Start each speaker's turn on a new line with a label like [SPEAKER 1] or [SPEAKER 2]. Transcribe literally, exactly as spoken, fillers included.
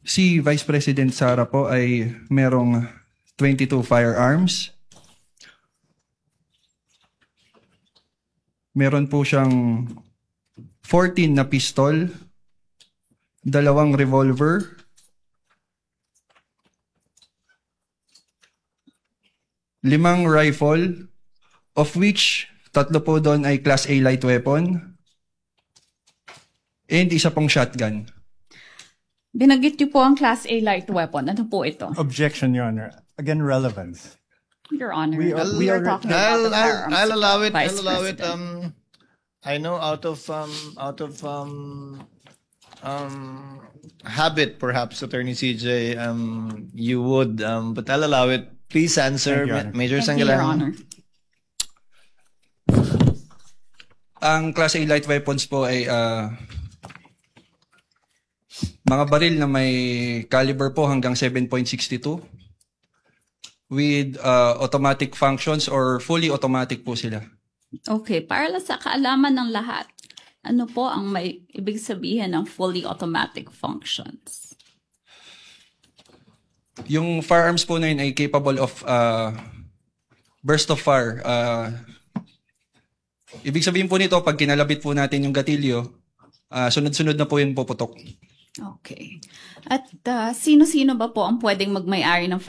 [SPEAKER 1] Si Vice President Sara po ay merong twenty-two firearms. Meron po siyang fourteen na pistol, dalawang revolver, limang rifle, of which tatlo po doon ay Class A light weapon, and isa pong shotgun.
[SPEAKER 2] Binanggit niyo po ang Class A light weapon. Ano po ito?
[SPEAKER 3] Objection, Your Honor. Again, relevance.
[SPEAKER 2] Your Honor,
[SPEAKER 3] We are-
[SPEAKER 2] we are
[SPEAKER 3] are-
[SPEAKER 2] talking about
[SPEAKER 4] I'll,
[SPEAKER 2] the
[SPEAKER 4] I'll,
[SPEAKER 2] firearms.
[SPEAKER 4] I'll allow it.
[SPEAKER 2] Vice
[SPEAKER 4] I'll allow it.
[SPEAKER 2] President.
[SPEAKER 4] Um, I know out of um, out of um, um, habit, perhaps, Attorney C J, um, you would, um, but I'll allow it. Please answer,
[SPEAKER 3] Thank you, Your Honor.
[SPEAKER 4] Major
[SPEAKER 2] Thank you, Your
[SPEAKER 4] Sangalan.
[SPEAKER 2] Honor.
[SPEAKER 1] Ang Class A light weapons po ay ah, mga baril na may caliber po hanggang seven point six two with ah, automatic functions or fully automatic po sila.
[SPEAKER 2] Okay, para lang sa kaalaman ng lahat, ano po ang may ibig sabihin ng fully automatic functions?
[SPEAKER 1] Yung firearms po na yun ay capable of ah, burst of fire. Ah, ibig sabihin po nito, pag kinalabit po natin yung gatilyo, ah, sunod-sunod na po yun puputok.
[SPEAKER 2] Okay. At ah, sino-sino ba po ang pwedeng magmay-ari ng